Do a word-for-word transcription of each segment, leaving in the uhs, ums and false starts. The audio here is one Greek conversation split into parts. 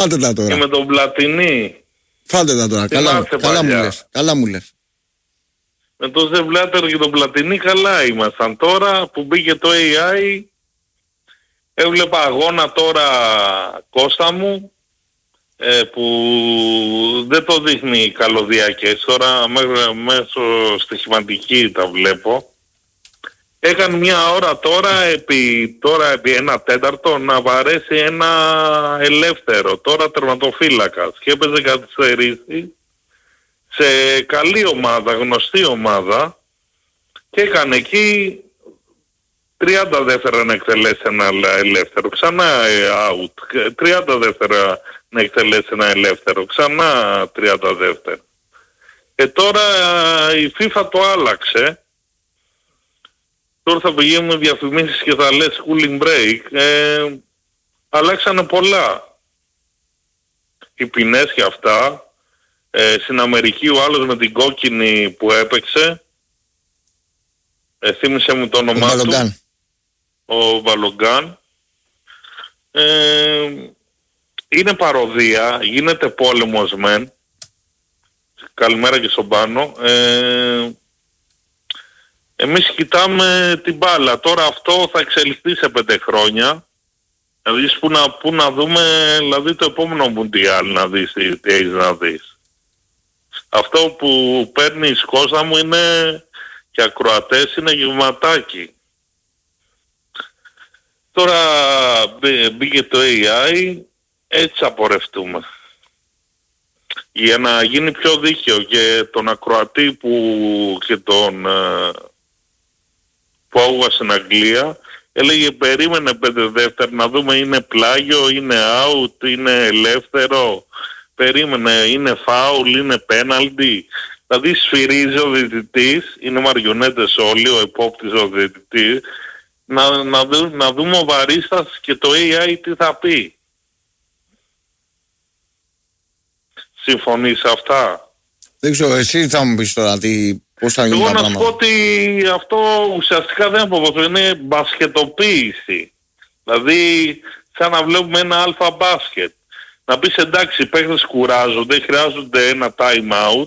Φάτε τα τώρα. Και με τον Πλατινί. Φάτε τα τώρα. Καλά, καλά μου λες. Καλά μου λες. Με τον Ζε Μπλάτερ και τον Πλατινί καλά ήμασταν. Τώρα που μπήκε το έι άι, έβλεπα αγώνα τώρα, Κώστα μου, ε, που δεν το δείχνει καλωδιακές. Τώρα μέσω στοιχηματική τα βλέπω. Έκανε μια ώρα τώρα επί, τώρα επί ένα τέταρτο να βαρέσει ένα ελεύθερο, τώρα τερματοφύλακας, και έπαιζε καθυστερήσει σε καλή ομάδα, γνωστή ομάδα, και έκανε εκεί τριάντα δεύτερα να εκτελέσει ένα ελεύθερο, ξανά out, τριάντα δεύτερα να εκτελέσει ένα ελεύθερο, ξανά τριάντα δεύτερα. Και τώρα η FIFA το άλλαξε. Τώρα θα πηγαίνουμε διαφημίσεις και θα λες cooling break. Ε, αλλάξανε πολλά. Οι ποινές και αυτά. Ε, στην Αμερική ο άλλος με την κόκκινη που έπαιξε. Ε, θύμισε μου το όνομά ο του. Βαλογκάν. Ο Βαλογκάν. Ε, είναι παροδία. Γίνεται πόλεμος μεν. Καλημέρα και στον Πάνο. Ε, Εμείς κοιτάμε την μπάλα. Τώρα αυτό θα εξελιχθεί σε πέντε χρόνια. Δηλαδή που να, που να δούμε, δηλαδή το επόμενο Μουντιάλ να δεις τι, τι έχεις να δεις. Αυτό που παίρνει η σκόσα μου είναι, και ακροατές, είναι γευματάκι. Τώρα μπήκε το έι άι, έτσι απορρευτούμε. Για να γίνει πιο δίκαιο και τον ακροατή που και τον... που άγουα στην Αγγλία, έλεγε περίμενε πέντε δεύτερα να δούμε είναι πλάγιο, είναι out, είναι ελεύθερο, περίμενε είναι foul, είναι πέναλτι. Δηλαδή σφυρίζει ο διαιτητής, είναι μαριονέτες όλοι, ο επόπτης ο διαιτητής, να, να, δου, να δούμε ο βαρίστας και το έι άι τι θα πει. Συμφωνείς σε αυτά? Δεν ξέρω, εσύ θα μου πεις τώρα τι... Εγώ να σου πω ότι αυτό ουσιαστικά δεν αποδοθεί, είναι μπασκετοποίηση. Δηλαδή σαν να βλέπουμε ένα αλφα μπάσκετ. Να πεις εντάξει, οι παίκτες κουράζονται, χρειάζονται ένα time out.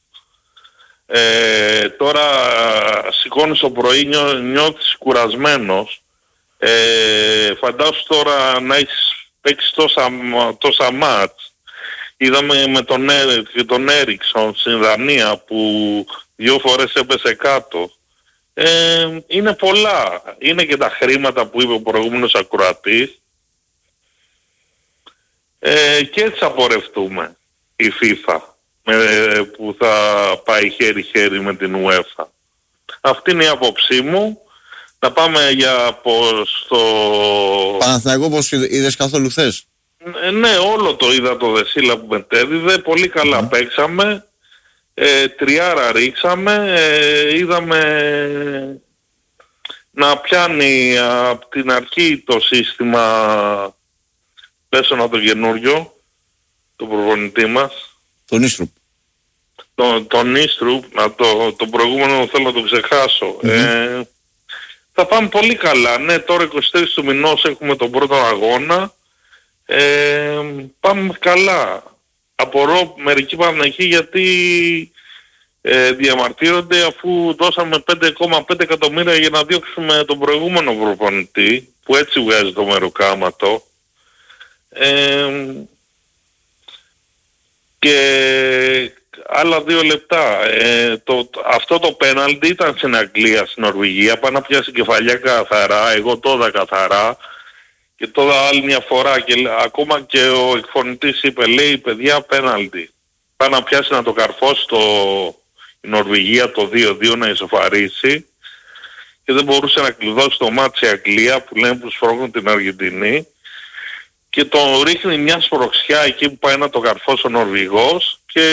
Ε, τώρα σηκώνεις το πρωί, νιώ, νιώθεις κουρασμένος. Ε, φαντάσου τώρα να έχεις παίξει τόσα, τόσα μάτς. Είδαμε με τον, και τον Έριξον στην Δανία που δύο φορές έπεσε κάτω. Ε, είναι πολλά. Είναι και τα χρήματα που είπε ο προηγούμενος ακροατής. Ε, και έτσι θα πορευτούμε η FIFA με, που θα πάει χέρι-χέρι με την UEFA. Αυτή είναι η άποψή μου. Να πάμε για πως το... Παναθηναϊκό πως είδες καθόλου θες? Ε, ναι, όλο το είδα το Δεσίλα που μετέδιδε. Πολύ καλά mm. παίξαμε. Ε, τριάρα ρίξαμε, ε, είδαμε να πιάνει από την αρχή το σύστημα, πες να το καινούριο, το προπονητή μας. Τον Ίστρουπ. Τον, τον Ίστρουπ, να το, το προηγούμενο θέλω να το ξεχάσω. Mm-hmm. Ε, θα πάμε πολύ καλά. Ναι, τώρα είκοσι τρεις του μηνός έχουμε τον πρώτο αγώνα. Ε, πάμε καλά. Απορώ μερικοί Παναθηναϊκοί γιατί ε, διαμαρτύρονται αφού δώσαμε πέντε κόμμα πέντε εκατομμύρια για να διώξουμε τον προηγούμενο προπονητή που έτσι βγάζει το μεροκάματο. Ε, και άλλα δύο λεπτά. Ε, το, αυτό το πέναλτι ήταν στην Αγγλία, στην Νορβηγία, πάνω να πιάσει κεφαλιά καθαρά, εγώ το είδα καθαρά. Και τώρα άλλη μια φορά και ακόμα και ο εκφωνητής είπε, λέει παιδιά πέναλτι. Πάει να πιάσει να το καρφώσει το, η Νορβηγία το δύο δύο να ισοφαρίσει και δεν μπορούσε να κλειδώσει το μάτσι η Αγγλία που λένε που σφρώχνουν την Αργεντινή και τον ρίχνει μια σπροξιά εκεί που πάει να το καρφώσει ο Νορβηγός και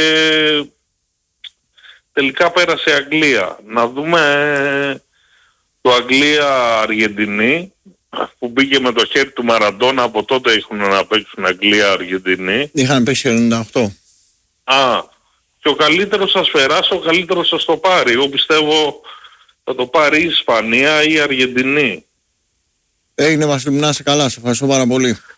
τελικά πέρασε η Αγγλία. Να δούμε το Αγγλία-Αργεντινή που μπήκε με το χέρι του Μαραντόνα, από τότε έχουν να παίξουν Αγγλία-Αργεντινή. Είχαν παίξει ενενήντα οκτώ. Α, και ο καλύτερος σας περάσει, ο καλύτερος σας το πάρει. Εγώ πιστεύω θα το πάρει η Ισπανία ή η Αργεντινή. Έγινε Βασίλη, να είσαι καλά, σε ευχαριστώ πάρα πολύ.